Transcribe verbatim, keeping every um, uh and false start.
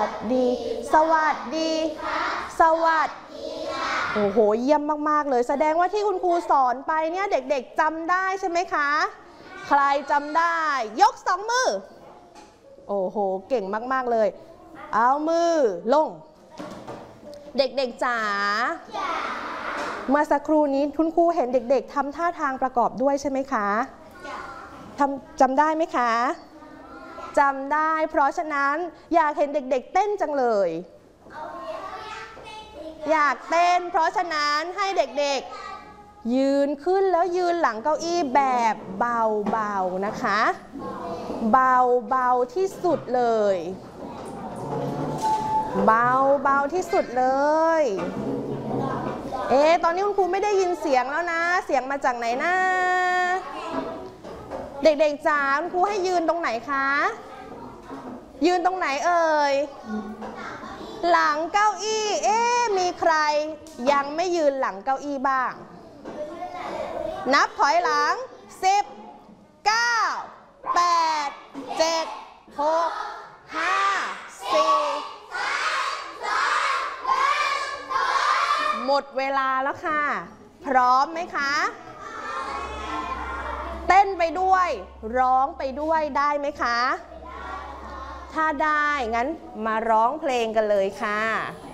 สดี สวัสดี สวัสดีโอ้โหเยี่ยมมากๆเลยแสดงว่าที่คุณครูสอนไปเนี่ยเด็กๆจำได้ใช่ไหมคะใครจำได้ยกสองมือโอ้โหเก่งมากๆเลยเอามือลงเด็กๆจ๋าเมื่อสักครู่นี้คุณครูเห็นเด็กๆทำท่าทางประกอบด้วยใช่ไหมคะทำจำได้ไหมคะจำได้เพราะฉะนั้นอยากเห็นเด็กๆเต้นจังเลยอยากเต้นเพราะฉะนั้นให้เด็กๆยืนขึ้นแล้วยืนหลังเก้าอี้แบบเบาๆนะคะเบาๆที่สุดเลยเบาๆที่สุดเลยเอ๊ะตอนนี้คุณครูไม่ได้ยินเสียงแล้วนะเสียงมาจากไหนนะเด็กๆจ๋าคุณครูให้ยืนตรงไหนคะยืนตรงไหนเอ่ยหลังเก้าอี้เอ๊ะมีใครยังไม่ยืนหลังเก้าอี้บ้างนับถอยหลังสิบ เก้า แปด เจ็ด หก ห้า สี่ หมดเวลาแล้วค่ะพร้อมไหมคะเต้นไปด้วยร้องไปด้วยได้ไหมคะถ้าได้งั้นมาร้องเพลงกันเลยค่ะ